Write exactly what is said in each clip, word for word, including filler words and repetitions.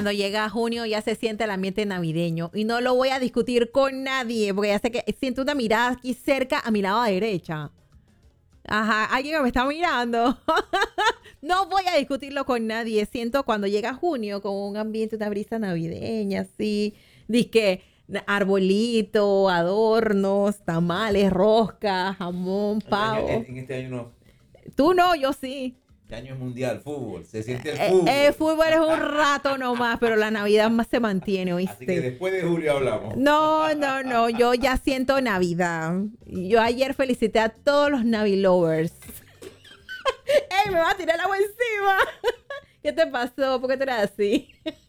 Cuando llega junio ya se siente el ambiente navideño. Y no lo voy a discutir con nadie, porque ya sé que siento una mirada aquí cerca a mi lado derecha. Ajá, alguien me está mirando. No voy a discutirlo con nadie. Siento cuando llega junio con un ambiente, una brisa navideña, así. Dice arbolito, adornos, tamales, rosca, jamón, pavo. En, en este año no. Tú no, yo sí. Este año es mundial, fútbol. Se siente el Eh, fútbol. El fútbol es un rato nomás, pero la Navidad más se mantiene, ¿oíste? Así que después de julio hablamos. No, no, no. Yo ya siento Navidad. Yo ayer felicité a todos los Navilovers. ¡Ey, me va a tirar el agua encima! ¿Qué te pasó? ¿Por qué tú eres así?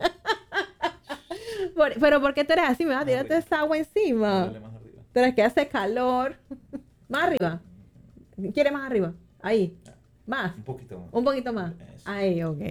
Por- pero ¿por qué tú eres así? Me vas a tirar toda esa agua encima. Dale más arriba. Pero es que hace calor. Más arriba. ¿Quieres más arriba? Ahí. Más. Un poquito más. Un poquito más. Eso. Ay, ok.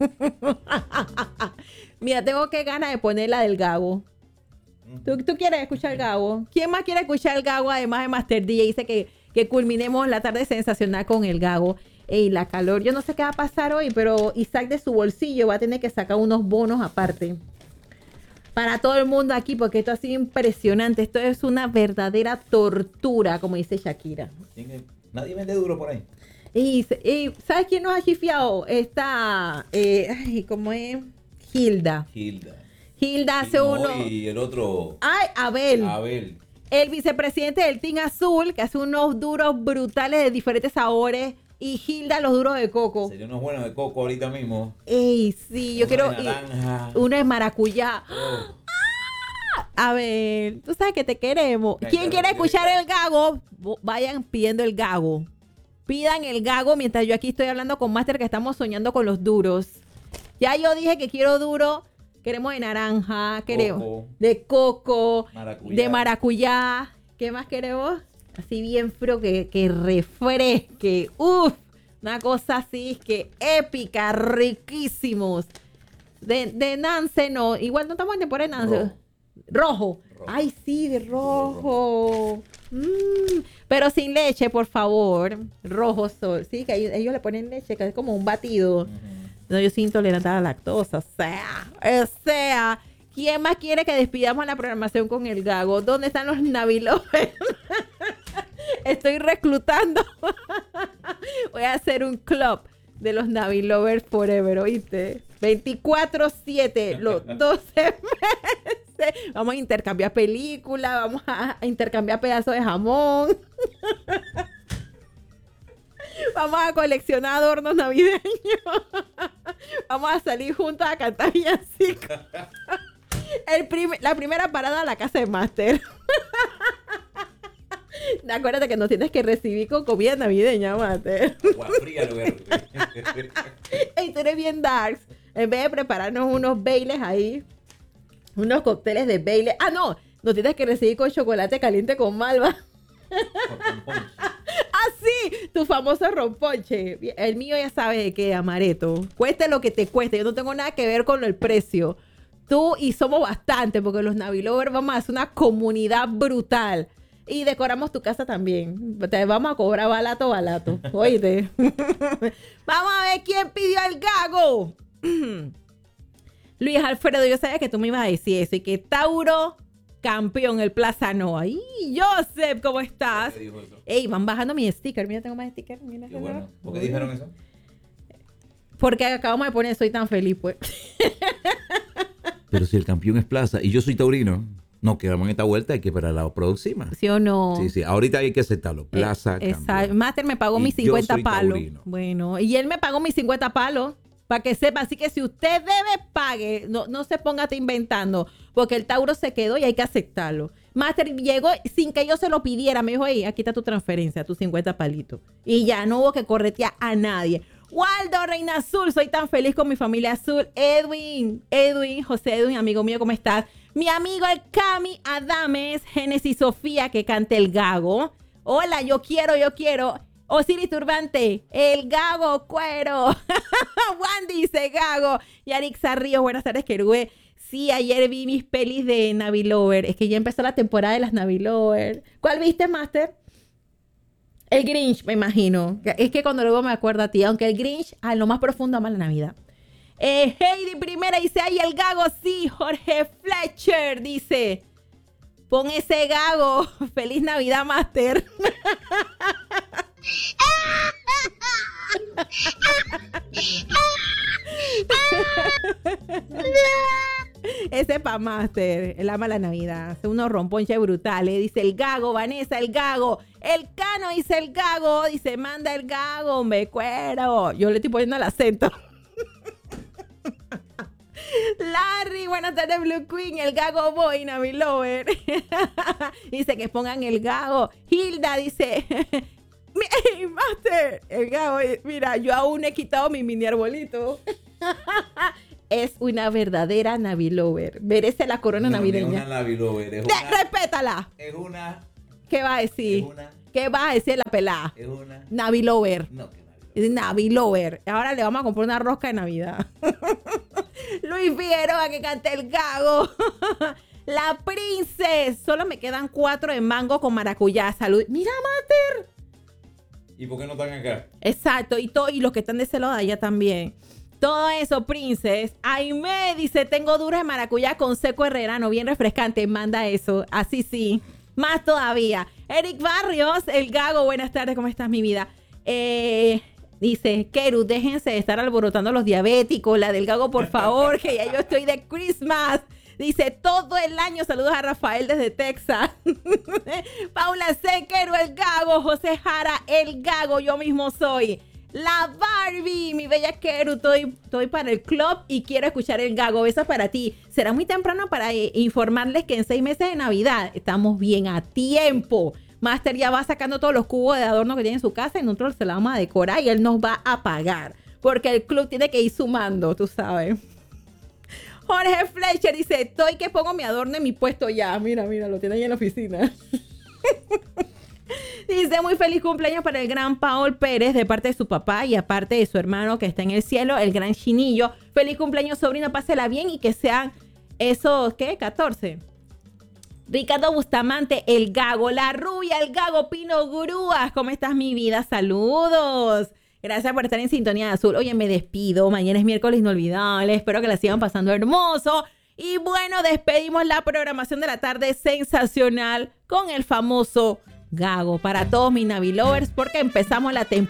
Mira, tengo que ganas de poner la del Gago. ¿Tú, ¿Tú quieres escuchar el Gago? ¿Quién más quiere escuchar el Gago además de Master D J? Dice que, que culminemos la tarde sensacional con el Gago. Ey, la calor. Yo no sé qué va a pasar hoy, pero Isaac de su bolsillo va a tener que sacar unos bonos aparte. Para todo el mundo aquí, porque esto ha sido impresionante. Esto es una verdadera tortura, como dice Shakira. Nadie vende duro por ahí. Y, y ¿sabes quién nos ha chifiado? Esta, eh, ay, ¿cómo es? Hilda. Hilda. Hilda hace Y no, uno... Y el otro. Ay, Abel. Abel. El vicepresidente del Team Azul, que hace unos duros brutales de diferentes sabores. Y Hilda los duros de coco. Sería unos buenos de coco ahorita mismo. Ey, sí, yo Uno quiero... de naranja. y- uno es maracuyá. Oh. A ver, tú sabes que te queremos. Ay, ¿Quién claro, quiere sí, escuchar claro. el Gago? Vo- Vayan pidiendo el Gago. Pidan el Gago mientras yo aquí estoy hablando con Master que estamos soñando con los duros. Ya yo dije que quiero duro. Queremos de naranja, queremos Coco. de coco, Maracuyá. de maracuyá. ¿Qué más queremos? Así bien frío que, que refresque. Uf, una cosa así que épica, riquísimos. De, de Nance no, igual no estamos en temporada de Nance. Rojo. Rojo. Rojo. Ay, sí, de rojo. rojo. Mm, pero sin leche, por favor. Rojo sol. Sí, que ellos, ellos le ponen leche, que es como un batido. Ujú. No, yo soy intolerante a la lactosa. O sea, o sea. ¿Quién más quiere que despidamos la programación con el Gago? ¿Dónde están los Navilovers? Estoy reclutando. Voy a hacer un club de los Navilovers Forever, ¿oíste? veinticuatro siete, los doce meses. Vamos a intercambiar películas, vamos a intercambiar pedazos de jamón. Vamos a coleccionar adornos navideños. Vamos a salir juntos a cantar villancicos. El prim- la primera parada a la casa de Master. Acuérdate que nos tienes que recibir con comida navideña, Master. Agua fría lo voy a recibir. Ey, tú eres bien darks. En vez de prepararnos unos Baileys ahí, unos cócteles de Baileys. Ah, no, nos tienes que recibir con chocolate caliente con malva. Ah, sí, tu famoso romponche. El mío ya sabes de qué, amareto. Cueste lo que te cueste. Yo no tengo nada que ver con el precio. Tú y somos bastante, porque los Navilovers vamos a hacer una comunidad brutal. Y decoramos tu casa también. Te vamos a cobrar balato, balato. Oíste. Vamos a ver quién pidió el Gago. Luis Alfredo, yo sabía que tú me ibas a decir eso. Y que Tauro, campeón, el Plaza Noa. ¡Y Joseph, ¿cómo estás? ¿Qué dijo eso? Ey, van bajando mis stickers. Mira, tengo más stickers. Mira, Qué bueno. ¿Por qué dijeron eso? Porque acabamos de poner soy tan feliz, pues. Pero si el campeón es Plaza y yo soy taurino, no quedamos en esta vuelta, hay que esperar la próxima. ¿Sí o no? Sí, sí, ahorita hay que aceptarlo. Plaza, Eh, campeón. exacto. Master me pagó Y mis yo cincuenta soy palos. taurino. Bueno, y él me pagó mis cincuenta palos. Para que sepa, así que si usted debe, pague. No, no se ponga a estar inventando, porque el Tauro se quedó y hay que aceptarlo. Master llegó sin que yo se lo pidiera. Me dijo, hey, aquí está tu transferencia, tus cincuenta palitos. Y ya no hubo que corretear a nadie. Waldo, Reina Azul, soy tan feliz con mi familia azul. Edwin, Edwin, José Edwin, amigo mío, ¿cómo estás? Mi amigo el Cami Adames, Génesis Sofía, que cante el Gago. Hola, yo quiero, yo quiero. Osiris Turbante, el Gago Cuero. Wandy dice Gago. Yarixa Ríos, buenas tardes, Querue. Sí, ayer vi mis pelis de Navilover. Es que ya empezó la temporada de las Navilover. ¿Cuál viste, Master? El Grinch, me imagino. Es que cuando luego me acuerdo a ti, aunque el Grinch, a lo más profundo ama la Navidad. Eh, Heidi primera dice, ay, el gago, sí. Jorge Fletcher dice, pon ese gago. Feliz Navidad, Master. Ese pa' Master, él ama la Navidad, hace unos romponches brutales. Dice el gago, Vanessa, el gago. El Cano dice el gago, dice manda el gago, me cuero. Yo le estoy poniendo el acento. Larry, buenas tardes, Blue Queen, el gago boy, Navi Lover. Dice que pongan el gago. Hilda dice, hey, Master, el gago, mira, yo aún he quitado mi mini arbolito. Es una verdadera Navi Lover. Merece la corona no, navideña. No es una Navi Lover, es De, una... Respétala. Es una... ¿Qué va a decir? Es una... ¿Qué va a decir la pelada? Es una... Navi Lover. No, que Navi Lover. Es Navi Lover. Ahora le vamos a comprar una rosca de Navidad. Luis Figueroa que cante el gago. La Princess. Solo me quedan cuatro de mango con maracuyá. Salud. Mira, Mater. ¿Y por qué no están acá? Exacto. Y, todo, y los que están de ese lado de allá también. Todo eso, Princess. Aime dice, tengo duras de maracuyá con seco herrerano, bien refrescante. Manda eso. Así sí. Más todavía. Eric Barrios, el gago. Buenas tardes, ¿cómo estás, mi vida? Eh, dice, Keru, déjense de estar alborotando a los diabéticos. La del gago, por favor, que ya yo estoy de Christmas. Dice, todo el año. Saludos a Rafael desde Texas. Paula C. Keru, el gago. José Jara, el gago. Yo mismo soy. La Barbie, mi bella Keru, estoy, estoy para el club y quiero escuchar el gago. Besos para ti. Será muy temprano para eh, informarles que en seis meses de Navidad estamos bien a tiempo. Master ya va sacando todos los cubos de adorno que tiene en su casa y nosotros se la vamos a decorar y él nos va a pagar. Porque el club tiene que ir sumando, tú sabes. Jorge Fletcher dice, estoy que pongo mi adorno en mi puesto ya. Mira, mira, lo tiene ahí en la oficina. Dice, muy feliz cumpleaños para el gran Paul Pérez de parte de su papá y aparte de su hermano que está en el cielo, el gran Chinillo. Feliz cumpleaños, sobrino, pásela bien y que sean esos, ¿qué? catorce. Ricardo Bustamante, el gago. La rubia, el gago. Pino Grúas, ¿cómo estás, mi vida? Saludos. Gracias por estar en Sintonía Azul. Oye, me despido. Mañana es miércoles inolvidable. Espero que la sigan pasando hermoso. Y bueno, despedimos la programación de la tarde sensacional con el famoso gago para todos mis Navi Lovers porque empezamos la temporada